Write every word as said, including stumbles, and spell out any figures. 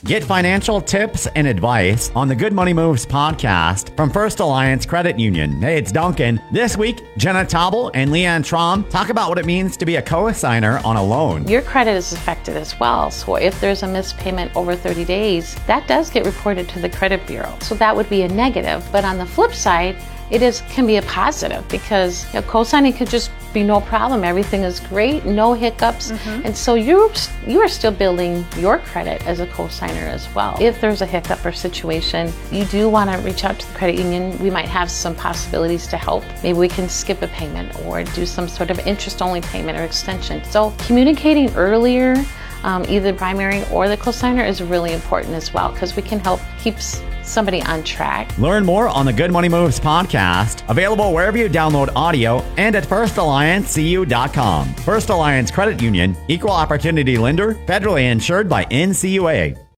Get financial tips and advice on the Good Money Moves podcast from First Alliance Credit Union. Hey, it's Duncan. This week, Jenna Taubel and Leanne Traum talk about what it means to be a co-signer on a loan. Your credit is affected as well. So if there's a missed payment over thirty days, that does get reported to the credit bureau. So that would be a negative. But on the flip side, it is can be a positive because you know, co-signing could just be no problem. Everything is great, no hiccups. Mm-hmm. And so you you are still building your credit as a co-signer as well. If there's a hiccup or situation, you do want to reach out to the credit union. We might have some possibilities to help. Maybe we can skip a payment or do some sort of interest-only payment or extension. So communicating earlier, um, either the primary or the co-signer is really important as well because we can help keep somebody on track. Learn more on the Good Money Moves podcast, available wherever you download audio and at first alliance c u dot com. First Alliance Credit Union, equal opportunity lender, federally insured by N C U A.